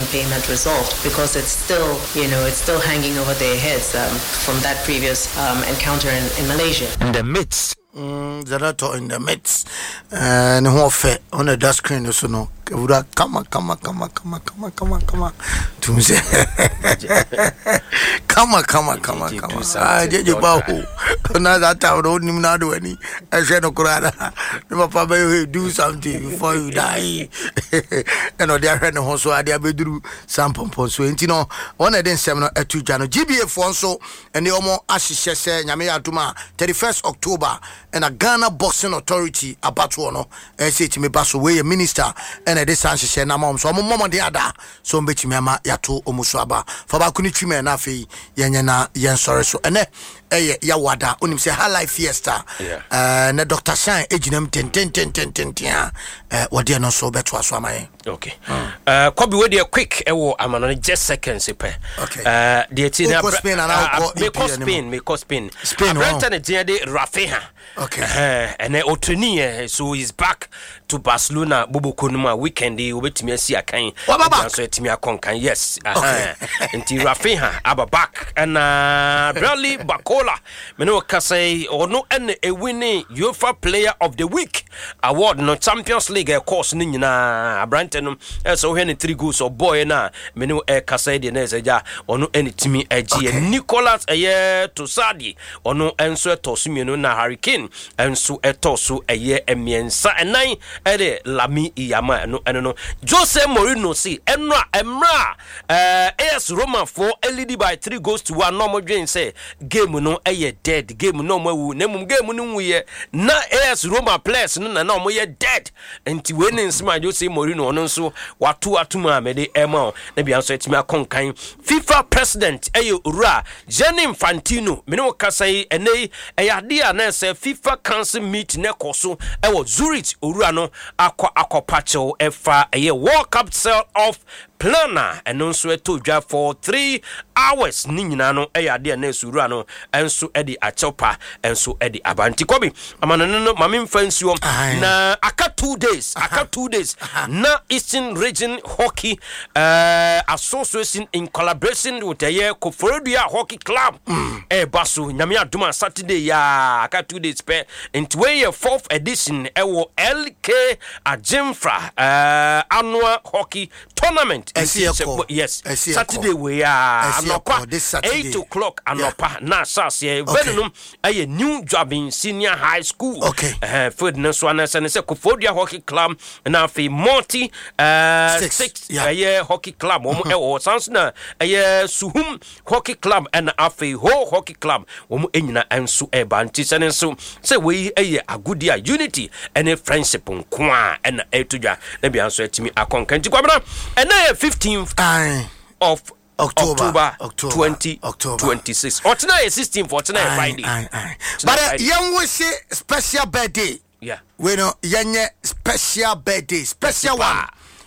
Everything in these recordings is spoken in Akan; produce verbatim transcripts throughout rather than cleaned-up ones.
payment resolved, because it's still, you know, it's still hanging over their heads um, from that previous um, encounter in, in Malaysia. In the midst, mm, the in the midst, and uh, on the screen, so no. Come on, come on, come on, come on, come on, come on, come on, come on. To say, come on, come on, come on, come on. Ah, did you bow? Now that I don't even know any. I said, no, Kurada, no, Papa, you do something before you die. And on the other hand, also, I did do some pompous. So, you know, one of them seminar at two Jano G B A Fonso and the Omo Ashisha say, Yamea Tuma, thirty-first October, and a Ghana Boxing Authority about one, I say to me, Basso, minister, and this answer say na mom so mom de ada so mbeti mema yato omusuaba fa ba kuni twime na afi yenye na yen sore so ene eye ya wada onim say high life fiesta eh na Doctor Shine ejinam ten ten ten ten ten eh wode no so beto aso amaye. Okay. Uh Kobe we dey quick e wo amano just seconds e pe. Uh the ti na me ko Spain me ko Spain Spain Brighton e dey Rafinha. Okay. Uh and Otoni so he's back to Barcelona Bobo Numa weekend dey obetimi asi akan so etimi akonkan yes uh nti Rafinha aba back and uh Bradley Bacola me no ka say ono en e winning UEFA Player of the Week award no Champions League course ni nyina Brighton no so he ne three goals or boy na me no e ka say de na eja ono en timi agi Nicolas eye Tosadi ono enso etosu no na Hurricane enso etosu eye emiensa enan ede Lami Iyama no eno no Jose Mourinho see enra emra eh A S Roma for lead by three goals to one. No more dream say game no eye dead game no more na mum game no we na A S Roma players no na no ye dead enti we ne nsema Jose Mourinho no so watu atuma me de ema na bia so etimi akonkan FIFA president eye ura Gianni Infantino me no kasai ene eyade a na say FIFA council meet na koso e wo Zurich ura no akwa akopacho efa eye World Cup sell off planner and also to drive for three hours ni nyina no eyade na esura no enso edi achopa enso edi abanti Kobi amana no mame mfansuo na aka two days aka two days na Eastern Region Hockey uh, Association in collaboration with the Koforidua Hockey Club e baso nyame aduma Saturday ya aka two days pe into a fourth edition ewo L K Ajimfra uh, annual hockey tournament. Yes, Saturday we are anopa eight o'clock anopa na sase venum a new job in senior high school. Okay. Uh Ferdinand Swana say Koforidua Hockey Club na fi multi uh six, six yeah. uh, hockey club omo e o sansna uh, Suhum Hockey Club and afi ho hockey club omo enyina enso e banti sene so say we eye agudia unity and friendship nko and e todwa na bia so etimi akonkan ti kwabra and fifteenth of October, October twenty twenty-six. Or tonight sixteenth for tonight Friday. Aye, aye. But uh, young we say special birthday. Yeah. We know young special birthday, special one.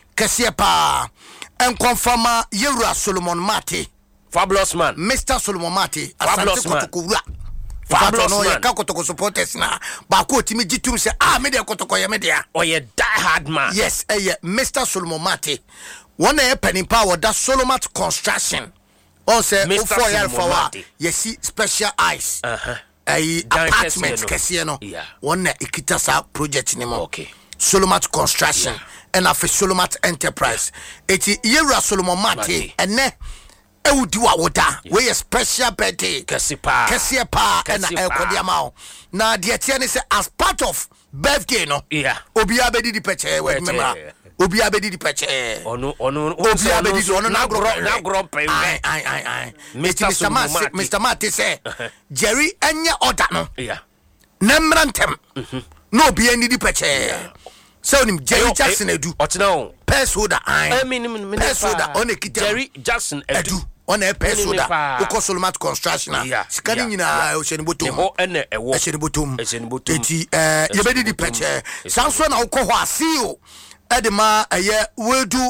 Kasiepa and confirm Yura Solomon Mate. Fabulous man. Mister Solomon Mate. Fabulous man. Fabulous no man. Ka kotoko supporters na ba ko timi gitum say ah me de kotoko ye me dia. Oh ye die hard man. Yes, eh Mister Solomon Mate. One a penny power that Solomat construction. Also, for your for you see special eyes. Uh-huh. A apartment Casino. Yeah. One Ikitasa project anymore. Okay. Solomat construction. Yeah. And after Solomat enterprise. It's Yera Solomon Mate and ne Eudiwa Wota. We a special birthday. Kasipa. Kasipa and Elkodiamao. Now the Etienne say as part of birthday no. Yeah. Obia bedi di peche we remember. Obi abedi di peche onu onu obi abedi onu na gro na gro pe ai ai ai ai Mister Mate Mister Mate say Jerry enye order no yeah na mrantem no obi eni di peche so nim Jerry Jackson edu otena purse holder ai I mean purse holder on ekita Jerry Jackson edu on a purse holder uko Solomat construction sikani nyina o sheni botom ho ene ewo sheni botom sheni botom eti eh yebedi di peche sanso na uko ho asio Edema aye will do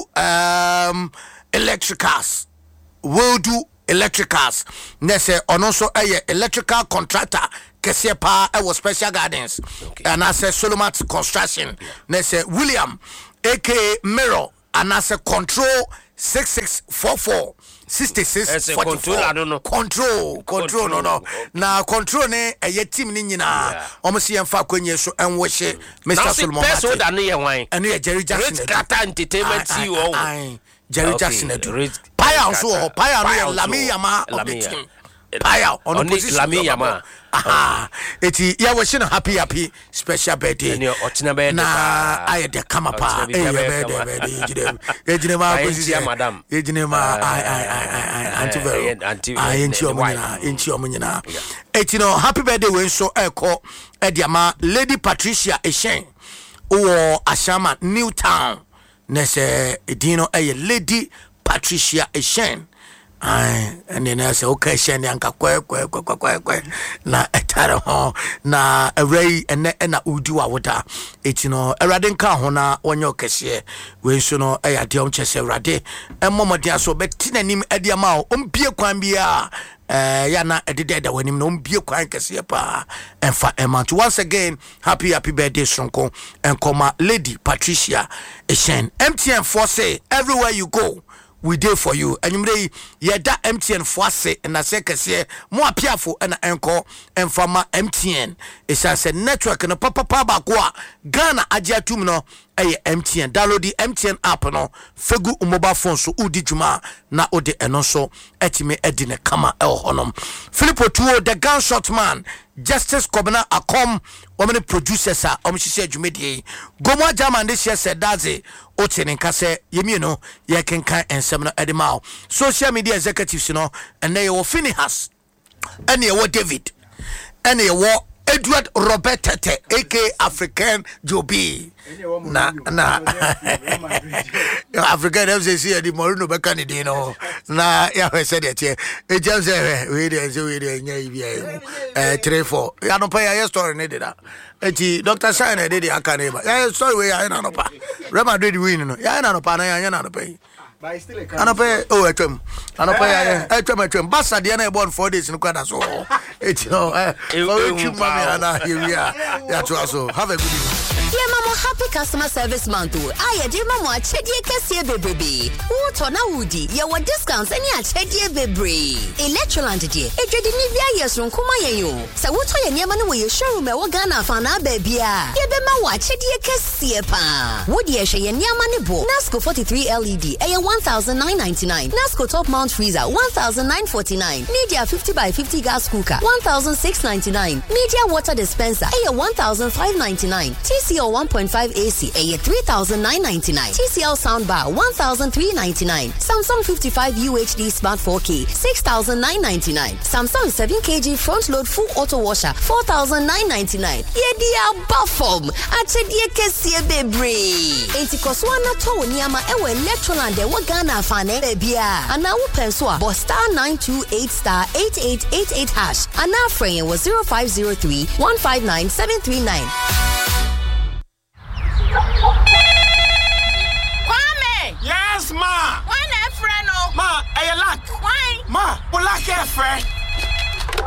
um electricals will do electricals nese onoso aye electrical contractor kese pa e was Special Gardens okay. And as a Solomat construction yeah. Nese William aka Mirror and as a control six six four four sixty-six forty-four. Control, control, control, no, no. Now, control ne a ye team nina. Almost see and fa kwenye so and wash it. Mister Solomon. Person that near wine. And near Jerry Jackson. Rich Kata Entertainment C E O. Jerry Jackson. Paya so, Paya, Lami Yama, Lami. Paya on the Lami Yama. Aha, eti ya we shina happy happy special birthday. Na I de come up. Eh birthday. Ejine ma kwesi madam. Ejine ma I I I anti very. Anti anti omunyina, anti omunyina. Eti no happy birthday we so eko e dia ma Lady Patricia Eshen o Ashama Newtown. Na se edino e Lady Patricia Eshen. Ai and then I say okay shen yanka kwe kwe kwe kwe kwe na etare ho na awray ene na udu awota eti no awrade nka ho na wonye okese we so no ayade om chese awrade emmomode aso betinanim ade ma o ompie kwan bia eh ya na edede da wanim no ompie kwan kese pa enfa emanto once again happy happy birthday sonko enkoma Lady Patricia Eshen. M T N for say everywhere you go we there for you. And you may ye da M T N foise and I say kase mo apiafo and enko and from M T N. It's as a network and a papa papa kwa Ghana aja tum no a M T N. Download the M T N app no fegu mobile phone so udi juma na ode enoso etime edine kama el honum. Filippo Tuo the gunshot man Justice Kobina Akom omene producers a omhihye dwumedie gomo German this year said daze otene nkase yemi no ye kenkan ensem no edema social media executives no and they wo Finihas and ye wo David and ye wo Edward Robert Tete aka African Joby na na African F C C di Morino be candidate no na ya we said it e just say we dey say we dey nya bia eh three four ya no pa ya story ne dey da eti Doctor Shine dey dey aka ne ba ya story we ya na no pa Real Madrid win no ya na no pa na ya na no pa But still a Anope, oh, at him. Anope, I tell my twin, Bassa, the other born four days in Quada. So it's no, eh, here we are. That's also have a good evening. Yeah, Mama, happy customer service month. I did Mama, Chedia Cassia baby. What on a woody? You want discounts and ya Chedia baby. Electroland, dear. A Jedinivia, yes, from Kumayo. So what are your name when you show me what Ghana Fana baby? Yeah, be my watch, Chedia Cassia pa. Would you share your money book? Nasco forty-three L E D, a one thousand nine ninety-nine. Nasco top mount freezer, one thousand nine forty-nine. Media fifty by fifty gas cooker, one thousand six ninety-nine. Media water dispenser, a one thousand five ninety-nine. T C L one point five A C, a three thousand nine ninety-nine. T C L soundbar, one thousand three ninety-nine. Samsung fifty-five U H D Smart four K, six thousand nine ninety-nine. Samsung seven kilogram front load full auto washer, four thousand nine ninety-nine. Yeah, dia buffum. Ache dia kesie bebre. Enti koswana to niama ewe Electroland e Ghana fane bebia. Ana wo penswa bo star nine two eight star eight eight eight eight hash. Ana frame was zero five zero three one five nine seven three nine. Kwame! Yes, ma! Why na friend no? Ma, I lack. Why? Ma, we lack a friend.